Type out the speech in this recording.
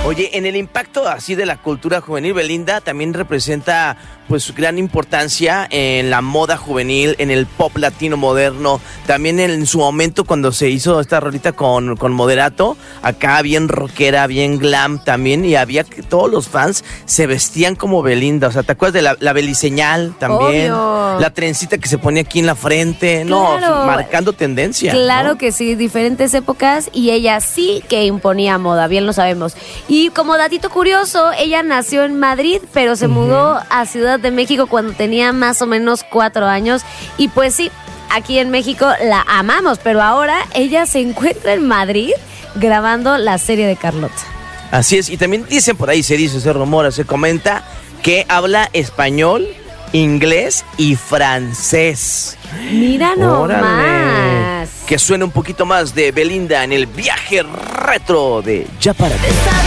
Oye, en el impacto así de la cultura juvenil, Belinda también representa pues gran importancia en la moda juvenil, en el pop latino moderno, también en su momento cuando se hizo esta rolita con Moderato, acá bien rockera, bien glam también, y había que todos los fans se vestían como Belinda, o sea, ¿te acuerdas de la beliseñal también? Obvio. La trencita que se ponía aquí en la frente, Claro. no, marcando tendencia. Claro, ¿no? que sí, diferentes épocas, y ella sí que imponía moda, bien lo sabemos. Y como datito curioso, ella nació en Madrid, pero se mudó a Ciudad de México cuando tenía más o menos 4 años. Y pues sí, aquí en México la amamos, pero ahora ella se encuentra en Madrid grabando la serie de Carlota. Así es, y también dicen por ahí, se rumora, se comenta que habla español, inglés y francés. Mira nomás. Órale. Que suene un poquito más de Belinda en el viaje retro de Ya Para Ti.